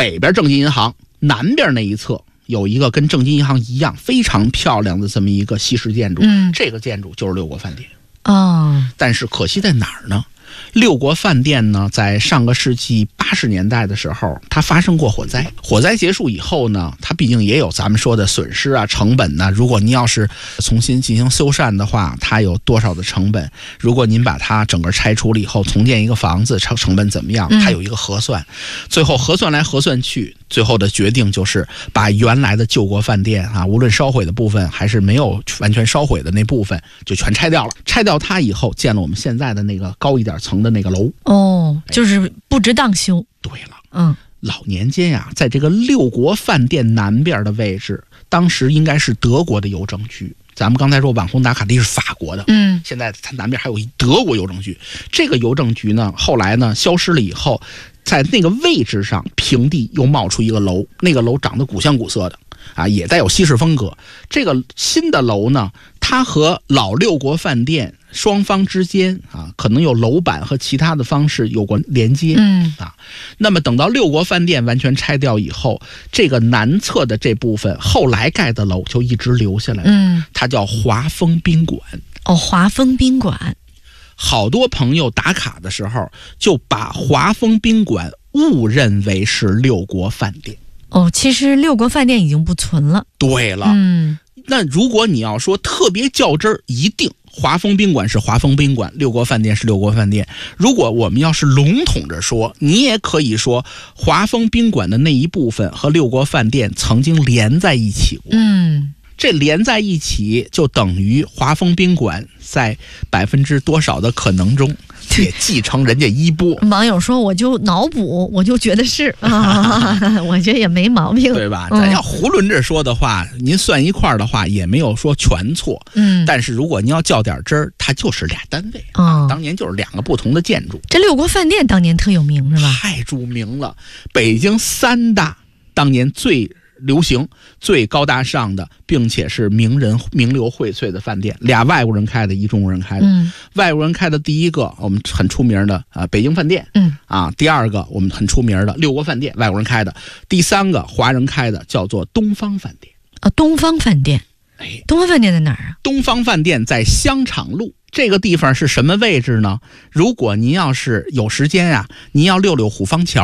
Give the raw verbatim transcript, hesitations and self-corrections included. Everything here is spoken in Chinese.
北边正金银行，南边那一侧有一个跟正金银行一样非常漂亮的这么一个西式建筑， 嗯， 这个建筑就是六国饭店。 哦， 但是可惜在哪儿呢？六国饭店呢，在上个世纪八十年代的时候，它发生过火灾。火灾结束以后呢，它毕竟也有咱们说的损失啊、成本呢。如果您要是重新进行修缮的话，它有多少的成本？如果您把它整个拆除了以后，重建一个房子，成成本怎么样？它有一个核算。最后核算来核算去，最后的决定就是把原来的旧国饭店啊，无论烧毁的部分还是没有完全烧毁的那部分，就全拆掉了。拆掉它以后，建了我们现在的那个高一点层的那个楼。 哦，就是不值当修。 对了， 嗯， 老年间呀、啊，在这个六国饭店南边的位置，当时应该是德国的邮政局。咱们刚才说网红打卡地是法国的， 嗯， 现在它南边还有一德国邮政局。这个邮政局呢，后来呢消失了以后，在那个位置上平地又冒出一个楼，那个楼长得古香古色的啊，也带有西式风格。这个新的楼呢，它和老六国饭店双方之间啊，可能有楼板和其他的方式有过连接， 嗯啊，那么等到六国饭店完全拆掉以后，这个南侧的这部分后来盖的楼就一直留下来了， 嗯， 它叫华丰宾馆。 哦，华丰宾馆， 好多朋友打卡的时候就把华丰宾馆误认为是六国饭店。 哦，其实六国饭店已经不存了。 对了， 嗯， 那如果你要说特别较真儿，一定华丰宾馆是华丰宾馆，六国饭店是六国饭店。如果我们要是笼统着说，你也可以说华丰宾馆的那一部分和六国饭店曾经连在一起过。 嗯， 这连在一起就等于华丰宾馆在百分之多少的可能中也继承人家衣钵。 网友说我就脑补，我就觉得是啊，我觉得也没毛病， 对吧？咱要囫囵着说的话，嗯、您算一块儿的话也没有说全错。 嗯， 但是如果您要较点真儿，它就是俩单位啊、嗯，当年就是两个不同的建筑。 这六国饭店当年特有名是吧？ 太著名了，北京三大当年最流行、最高大上的，并且是名人名流荟萃的饭店，俩外国人开的，一中国人开的。 嗯， 外国人开的第一个我们很出名的啊、呃、北京饭店， 嗯啊，第二个我们很出名的六国饭店，外国人开的，第三个华人开的叫做东方饭店。 啊，东方饭店， 哎， 东方饭店在哪儿啊？ 东方饭店在香场路。这个地方是什么位置呢？如果您要是有时间啊，您要溜溜虎坊桥，